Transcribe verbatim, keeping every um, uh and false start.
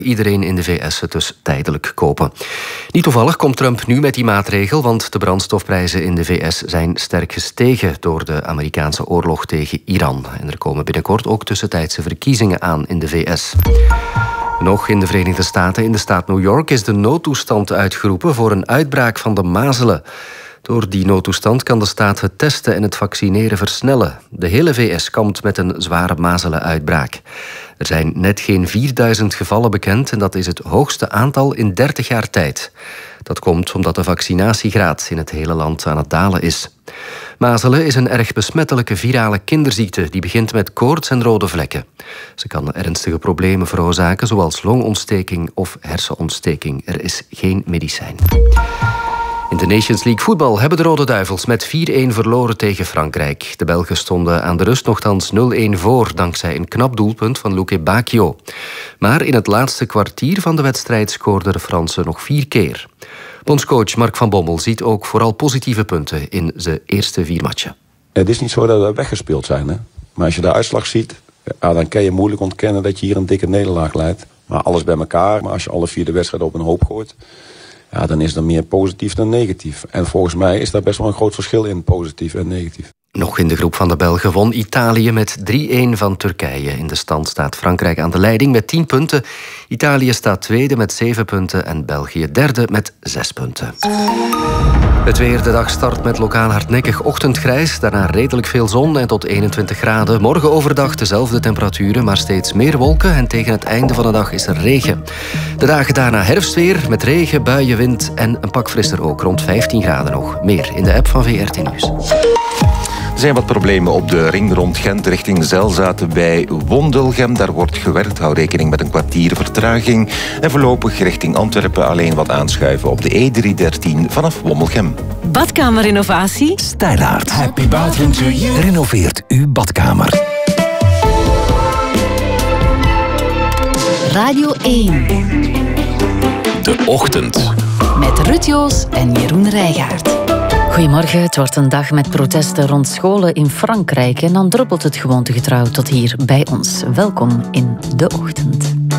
Iedereen in de V S het dus tijdelijk kopen. Niet toevallig komt Trump nu met die maatregel, want de brandstofprijzen in de V S zijn sterk gestegen door de Amerikaanse oorlog tegen Iran. En er komen binnenkort ook tussentijdse verkiezingen aan in de V S. Nog in de Verenigde Staten, in de staat New York, is de noodtoestand uitgeroepen voor een uitbraak van de mazelen. Door die noodtoestand kan de staat het testen en het vaccineren versnellen. De hele V S kampt met een zware mazelenuitbraak. Er zijn net geen vierduizend gevallen bekend en dat is het hoogste aantal in dertig jaar tijd. Dat komt omdat de vaccinatiegraad in het hele land aan het dalen is. Mazelen is een erg besmettelijke virale kinderziekte die begint met koorts en rode vlekken. Ze kan ernstige problemen veroorzaken zoals longontsteking of hersenontsteking. Er is geen medicijn. In de Nations League voetbal hebben de Rode Duivels met vier-een verloren tegen Frankrijk. De Belgen stonden aan de rust nogthans nul-een voor, dankzij een knap doelpunt van Luke Bacchio. Maar in het laatste kwartier van de wedstrijd scoorden de Fransen nog vier keer. Bondscoach Mark van Bommel ziet ook vooral positieve punten in zijn eerste vier matchen. Het is niet zo dat we weggespeeld zijn, hè? Maar als je de uitslag ziet, ja, dan kan je moeilijk ontkennen dat je hier een dikke nederlaag leidt. Maar alles bij elkaar, maar als je alle vier de wedstrijden op een hoop gooit, ja, dan is er meer positief dan negatief. En volgens mij is daar best wel een groot verschil in, positief en negatief. Nog in de groep van de Belgen won Italië met drie-een van Turkije. In de stand staat Frankrijk aan de leiding met tien punten. Italië staat tweede met zeven punten en België derde met zes punten. Het weer, de dag start met lokaal hardnekkig ochtendgrijs. Daarna redelijk veel zon en tot eenentwintig graden. Morgen overdag dezelfde temperaturen, maar steeds meer wolken. En tegen het einde van de dag is er regen. De dagen daarna herfstweer met regen, buien, wind en een pak frisser ook. Rond vijftien graden nog. Meer in de app van V R T Nieuws. Er zijn wat problemen op de ring rond Gent richting Zelzaten bij Wondelgem. Daar wordt gewerkt. Hou rekening met een kwartier vertraging. En voorlopig richting Antwerpen alleen wat aanschuiven op de E driehonderddertien vanaf Wondelgem. Badkamerrenovatie? Stijlaert. Happy bathroom to you. Renoveert uw badkamer. Radio één. De Ochtend. Met Ruud Joos en Jeroen Rijgaard. Goedemorgen, het wordt een dag met protesten rond scholen in Frankrijk en dan druppelt het gewoontegetrouw tot hier bij ons. Welkom in De Ochtend.